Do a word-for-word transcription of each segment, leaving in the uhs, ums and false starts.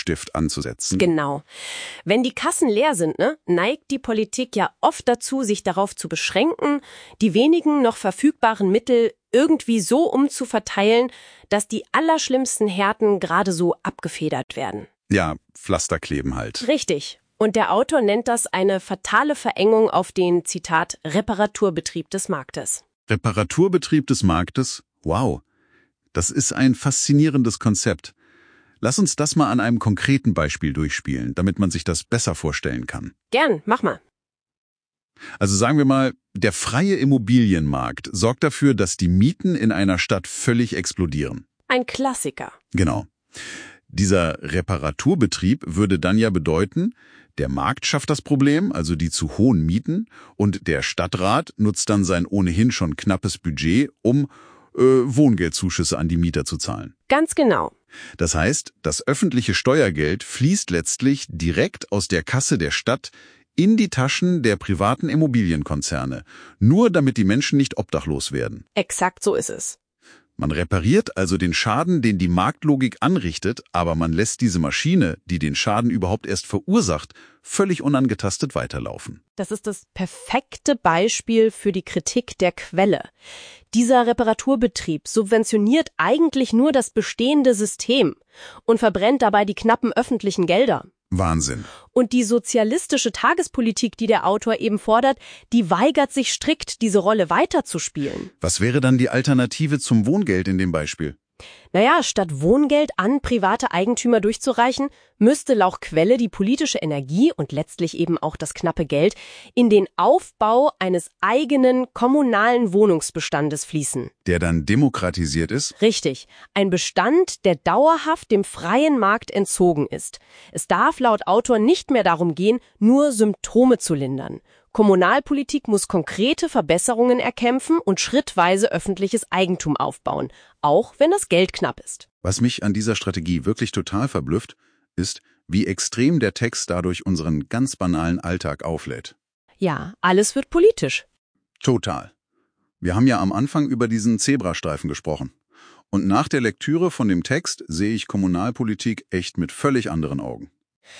Lippenstift anzusetzen. Genau. Wenn die Kassen leer sind, ne, neigt die Politik ja oft dazu, sich darauf zu beschränken, die wenigen noch verfügbaren Mittel irgendwie so umzuverteilen, dass die allerschlimmsten Härten gerade so abgefedert werden. Ja, Pflasterkleben halt. Richtig. Und der Autor nennt das eine fatale Verengung auf den, Zitat, Reparaturbetrieb des Marktes. Reparaturbetrieb des Marktes? Wow. Das ist ein faszinierendes Konzept. Lass uns das mal an einem konkreten Beispiel durchspielen, damit man sich das besser vorstellen kann. Gern, mach mal. Also sagen wir mal, der freie Immobilienmarkt sorgt dafür, dass die Mieten in einer Stadt völlig explodieren. Ein Klassiker. Genau. Dieser Reparaturbetrieb würde dann ja bedeuten, der Markt schafft das Problem, also die zu hohen Mieten, und der Stadtrat nutzt dann sein ohnehin schon knappes Budget, um äh, Wohngeldzuschüsse an die Mieter zu zahlen. Ganz genau. Das heißt, das öffentliche Steuergeld fließt letztlich direkt aus der Kasse der Stadt in die Taschen der privaten Immobilienkonzerne, nur damit die Menschen nicht obdachlos werden. Exakt so ist es. Man repariert also den Schaden, den die Marktlogik anrichtet, aber man lässt diese Maschine, die den Schaden überhaupt erst verursacht, völlig unangetastet weiterlaufen. Das ist das perfekte Beispiel für die Kritik der Quelle. Dieser Reparaturbetrieb subventioniert eigentlich nur das bestehende System und verbrennt dabei die knappen öffentlichen Gelder. Wahnsinn. Und die sozialistische Tagespolitik, die der Autor eben fordert, die weigert sich strikt, diese Rolle weiterzuspielen. Was wäre dann die Alternative zum Wohngeld in dem Beispiel? Naja, statt Wohngeld an private Eigentümer durchzureichen, müsste laut Quelle die politische Energie und letztlich eben auch das knappe Geld in den Aufbau eines eigenen kommunalen Wohnungsbestandes fließen. Der dann demokratisiert ist? Richtig. Ein Bestand, der dauerhaft dem freien Markt entzogen ist. Es darf laut Autor nicht mehr darum gehen, nur Symptome zu lindern. Kommunalpolitik muss konkrete Verbesserungen erkämpfen und schrittweise öffentliches Eigentum aufbauen, auch wenn das Geld knapp ist. Was mich an dieser Strategie wirklich total verblüfft, ist, wie extrem der Text dadurch unseren ganz banalen Alltag auflädt. Ja, alles wird politisch. Total. Wir haben ja am Anfang über diesen Zebrastreifen gesprochen. Und nach der Lektüre von dem Text sehe ich Kommunalpolitik echt mit völlig anderen Augen.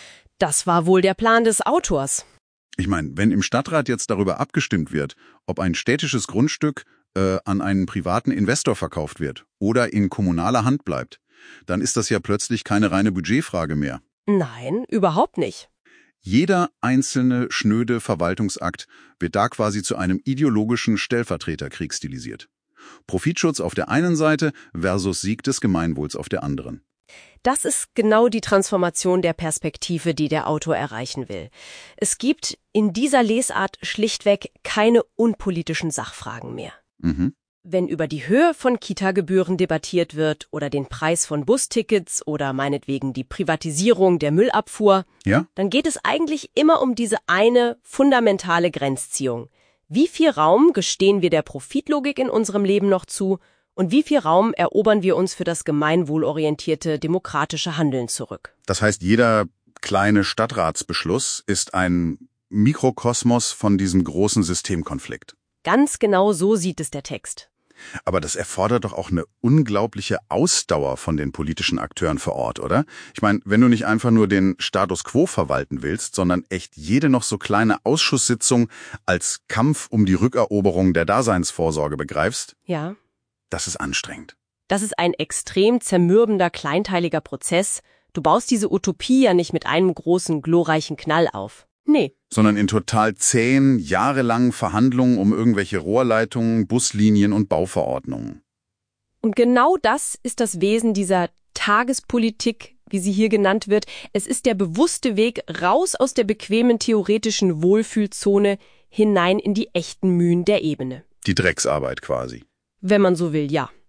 Das war wohl der Plan des Autors. Ich meine, wenn im Stadtrat jetzt darüber abgestimmt wird, ob ein städtisches Grundstück äh, an einen privaten Investor verkauft wird oder in kommunaler Hand bleibt, dann ist das ja plötzlich keine reine Budgetfrage mehr. Nein, überhaupt nicht. Jeder einzelne schnöde Verwaltungsakt wird da quasi zu einem ideologischen Stellvertreterkrieg stilisiert. Profitschutz auf der einen Seite versus Sieg des Gemeinwohls auf der anderen. Das ist genau die Transformation der Perspektive, die der Autor erreichen will. Es gibt in dieser Lesart schlichtweg keine unpolitischen Sachfragen mehr. Mhm. Wenn über die Höhe von Kita-Gebühren debattiert wird oder den Preis von Bustickets oder meinetwegen die Privatisierung der Müllabfuhr, Ja? dann geht es eigentlich immer um diese eine fundamentale Grenzziehung. Wie viel Raum gestehen wir der Profitlogik in unserem Leben noch zu? Und wie viel Raum erobern wir uns für das gemeinwohlorientierte, demokratische Handeln zurück? Das heißt, jeder kleine Stadtratsbeschluss ist ein Mikrokosmos von diesem großen Systemkonflikt. Ganz genau so sieht es der Text. Aber das erfordert doch auch eine unglaubliche Ausdauer von den politischen Akteuren vor Ort, oder? Ich meine, wenn du nicht einfach nur den Status quo verwalten willst, sondern echt jede noch so kleine Ausschusssitzung als Kampf um die Rückeroberung der Daseinsvorsorge begreifst, Ja. das ist anstrengend. Das ist ein extrem zermürbender, kleinteiliger Prozess. Du baust diese Utopie ja nicht mit einem großen, glorreichen Knall auf. Nee. Sondern in total zähen, jahrelangen Verhandlungen um irgendwelche Rohrleitungen, Buslinien und Bauverordnungen. Und genau das ist das Wesen dieser Tagespolitik, wie sie hier genannt wird. Es ist der bewusste Weg raus aus der bequemen theoretischen Wohlfühlzone hinein in die echten Mühen der Ebene. Die Drecksarbeit quasi. Wenn man so will, ja.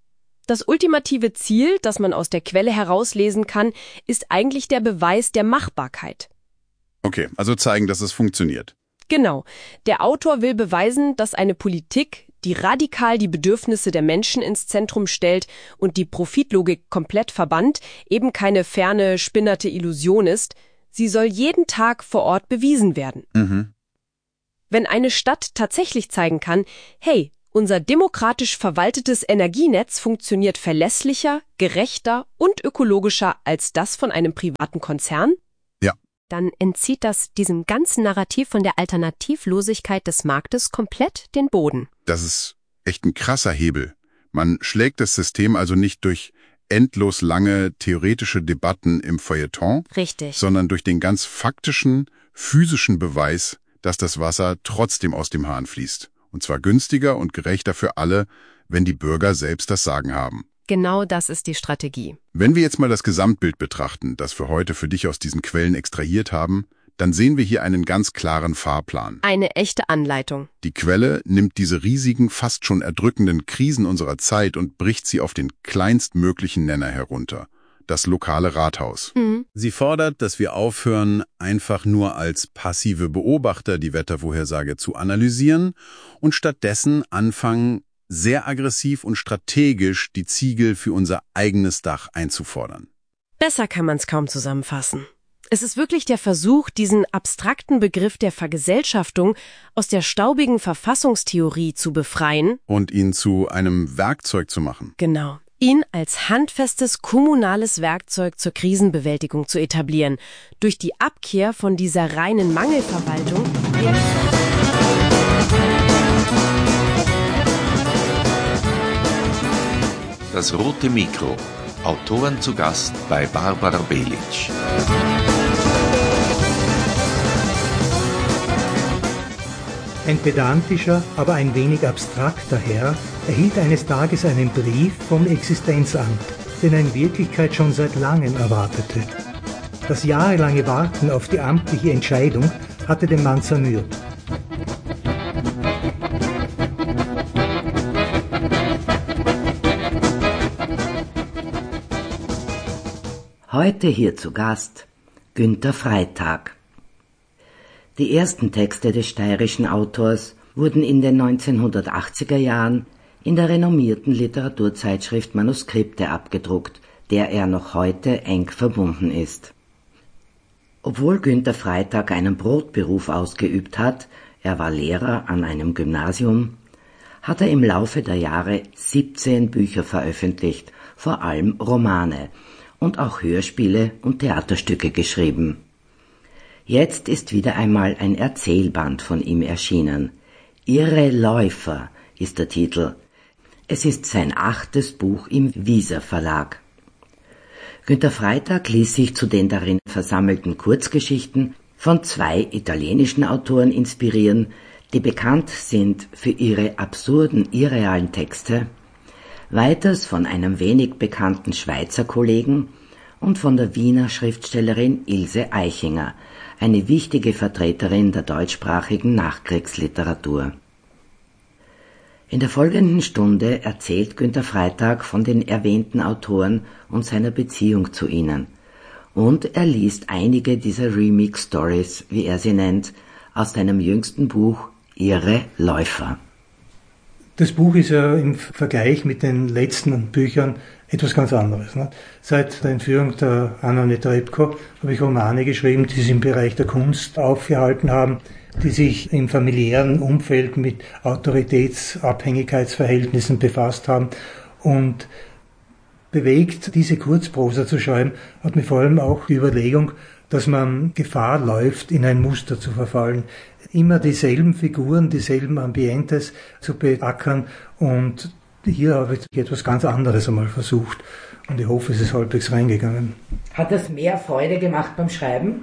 Das ultimative Ziel, das man aus der Quelle herauslesen kann, ist eigentlich der Beweis der Machbarkeit. Okay, also zeigen, dass es funktioniert. Genau. Der Autor will beweisen, dass eine Politik, die radikal die Bedürfnisse der Menschen ins Zentrum stellt und die Profitlogik komplett verbannt, eben keine ferne, spinnerte Illusion ist. Sie soll jeden Tag vor Ort bewiesen werden. Mhm. Wenn eine Stadt tatsächlich zeigen kann, hey, Unser demokratisch verwaltetes Energienetz funktioniert verlässlicher, gerechter und ökologischer als das von einem privaten Konzern? Ja. Dann entzieht das diesem ganzen Narrativ von der Alternativlosigkeit des Marktes komplett den Boden. Das ist echt ein krasser Hebel. Man schlägt das System also nicht durch endlos lange theoretische Debatten im Feuilleton, Richtig. sondern durch den ganz faktischen, physischen Beweis, dass das Wasser trotzdem aus dem Hahn fließt. Und zwar günstiger und gerechter für alle, wenn die Bürger selbst das Sagen haben. Genau das ist die Strategie. Wenn wir jetzt mal das Gesamtbild betrachten, das wir heute für dich aus diesen Quellen extrahiert haben, dann sehen wir hier einen ganz klaren Fahrplan. Eine echte Anleitung. Die Quelle nimmt diese riesigen, fast schon erdrückenden Krisen unserer Zeit und bricht sie auf den kleinstmöglichen Nenner herunter. Das lokale Rathaus. Mhm. Sie fordert, dass wir aufhören, einfach nur als passive Beobachter die Wettervorhersage zu analysieren und stattdessen anfangen, sehr aggressiv und strategisch die Ziegel für unser eigenes Dach einzufordern. Besser kann man es kaum zusammenfassen. Es ist wirklich der Versuch, diesen abstrakten Begriff der Vergesellschaftung aus der staubigen Verfassungstheorie zu befreien. Und ihn zu einem Werkzeug zu machen. Genau. Ihn als handfestes kommunales Werkzeug zur Krisenbewältigung zu etablieren. Durch die Abkehr von dieser reinen Mangelverwaltung. Das rote Mikro. Autoren zu Gast bei Barbara Belic. Ein pedantischer, aber ein wenig abstrakter Herr erhielt eines Tages einen Brief vom Existenzamt, den er in Wirklichkeit schon seit langem erwartete. Das jahrelange Warten auf die amtliche Entscheidung hatte den Mann zermürbt. Heute hier zu Gast Günter Freytag. Die ersten Texte des steirischen Autors wurden in den neunzehnhundertachtziger Jahren in der renommierten Literaturzeitschrift Manuskripte abgedruckt, der er noch heute eng verbunden ist. Obwohl Günter Freytag einen Brotberuf ausgeübt hat, er war Lehrer an einem Gymnasium, hat er im Laufe der Jahre siebzehn Bücher veröffentlicht, vor allem Romane, und auch Hörspiele und Theaterstücke geschrieben. Jetzt ist wieder einmal ein Erzählband von ihm erschienen. Irre Läufer ist der Titel. Es ist sein achtes Buch im Wieser Verlag. Günter Freytag ließ sich zu den darin versammelten Kurzgeschichten von zwei italienischen Autoren inspirieren, die bekannt sind für ihre absurden, irrealen Texte, weiters von einem wenig bekannten Schweizer Kollegen und von der Wiener Schriftstellerin Ilse Aichinger, eine wichtige Vertreterin der deutschsprachigen Nachkriegsliteratur. In der folgenden Stunde erzählt Günter Freytag von den erwähnten Autoren und seiner Beziehung zu ihnen. Und er liest einige dieser Remix-Stories, wie er sie nennt, aus seinem jüngsten Buch Irre Läufer. Das Buch ist ja im Vergleich mit den letzten Büchern etwas ganz anderes. Ne? Seit der Entführung der Anna Netrebko habe ich Romane geschrieben, die sich im Bereich der Kunst aufgehalten haben, die sich im familiären Umfeld mit Autoritätsabhängigkeitsverhältnissen befasst haben. Und bewegt, diese Kurzprosa zu schreiben, hat mir vor allem auch die Überlegung, dass man Gefahr läuft, in ein Muster zu verfallen. Immer dieselben Figuren, dieselben Ambientes zu beackern, und hier habe ich etwas ganz anderes einmal versucht und ich hoffe, es ist halbwegs reingegangen. Hat das mehr Freude gemacht beim Schreiben?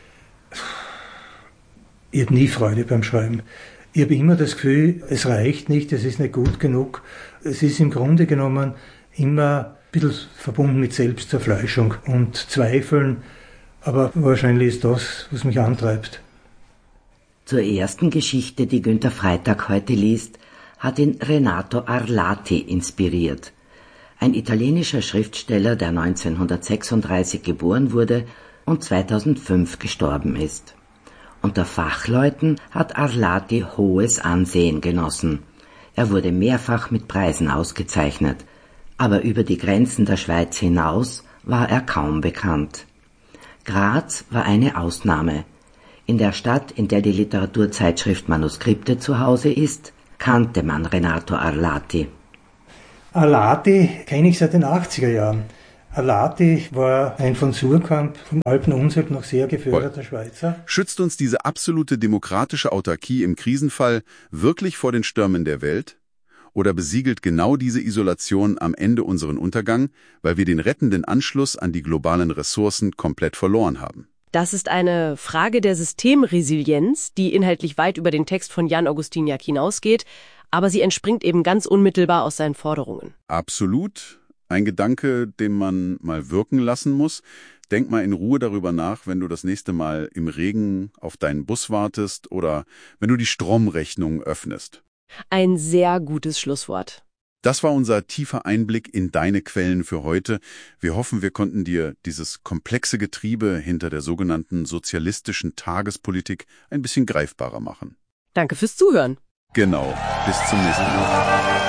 Ich habe nie Freude beim Schreiben. Ich habe immer das Gefühl, es reicht nicht, es ist nicht gut genug. Es ist im Grunde genommen immer ein bisschen verbunden mit Selbstzerfleischung und Zweifeln, aber wahrscheinlich ist das, was mich antreibt. Zur ersten Geschichte, die Günter Freytag heute liest, hat ihn Renato Arlati inspiriert. Ein italienischer Schriftsteller, der neunzehnhundertsechsunddreißig geboren wurde und zweitausendfünf gestorben ist. Unter Fachleuten hat Arlati hohes Ansehen genossen. Er wurde mehrfach mit Preisen ausgezeichnet, aber über die Grenzen der Schweiz hinaus war er kaum bekannt. Graz war eine Ausnahme. In der Stadt, in der die Literaturzeitschrift Manuskripte zu Hause ist, kannte man Renato Arlati? Arlati kenne ich seit den achtziger Jahren. Arlati war ein von Surkamp, vom Alpen Unselt noch sehr geförderter Schweizer. Schützt uns diese absolute demokratische Autarkie im Krisenfall wirklich vor den Stürmen der Welt? Oder besiegelt genau diese Isolation am Ende unseren Untergang, weil wir den rettenden Anschluss an die globalen Ressourcen komplett verloren haben? Das ist eine Frage der Systemresilienz, die inhaltlich weit über den Text von Jan Augustiniak hinausgeht, aber sie entspringt eben ganz unmittelbar aus seinen Forderungen. Absolut. Ein Gedanke, den man mal wirken lassen muss. Denk mal in Ruhe darüber nach, wenn du das nächste Mal im Regen auf deinen Bus wartest oder wenn du die Stromrechnung öffnest. Ein sehr gutes Schlusswort. Das war unser tiefer Einblick in deine Quellen für heute. Wir hoffen, wir konnten dir dieses komplexe Getriebe hinter der sogenannten sozialistischen Tagespolitik ein bisschen greifbarer machen. Danke fürs Zuhören. Genau. Bis zum nächsten Mal.